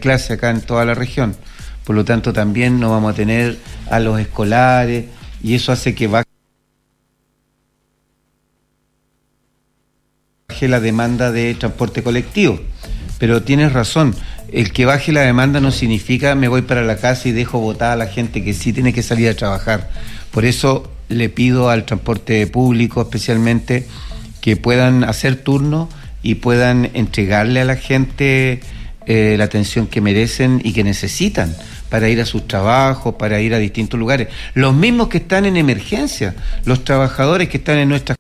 clase acá en toda la región. Por lo tanto, también no vamos a tener a los escolares y eso hace que baje la demanda de transporte colectivo. Pero tienes razón, el que baje la demanda no significa me voy para la casa y dejo botada a la gente que sí tiene que salir a trabajar. Por eso le pido al transporte público especialmente que puedan hacer turnos y puedan entregarle a la gente la atención que merecen y que necesitan para ir a sus trabajos, para ir a distintos lugares. Los mismos que están en emergencia, los trabajadores que están en nuestras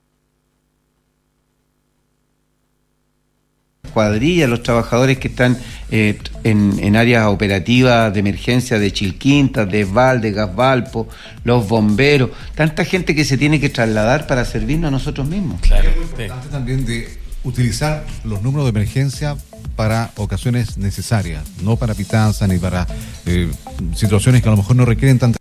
cuadrillas, los trabajadores que están en áreas operativas de emergencia de Chilquinta, de Esval, de Gasvalpo, los bomberos, tanta gente que se tiene que trasladar para servirnos a nosotros mismos. Claro. Es muy importante también de utilizar los números de emergencia para ocasiones necesarias, no para pitanza ni para situaciones que a lo mejor no requieren tanta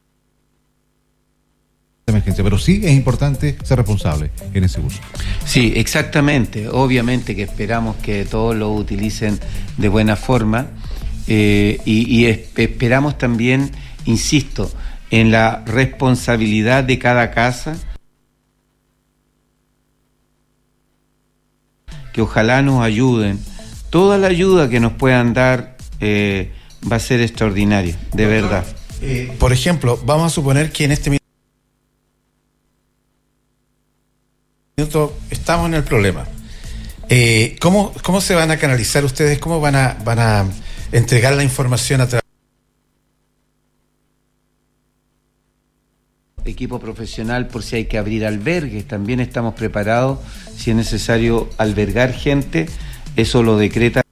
emergencia, pero sí es importante ser responsable en ese uso. Sí, exactamente. Obviamente que esperamos que todos lo utilicen de buena forma y esperamos también, insisto, en la responsabilidad de cada casa, que ojalá nos ayuden. Toda la ayuda que nos puedan dar va a ser extraordinaria, de verdad. Por ejemplo, vamos a suponer que en este minuto estamos en el problema. ¿Cómo se van a canalizar ustedes? ¿Cómo van a entregar la información a través? Equipo profesional por si hay que abrir albergues, también estamos preparados si es necesario albergar gente, eso lo decreta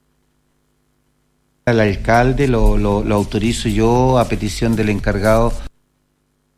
el alcalde, lo autorizo yo a petición del encargado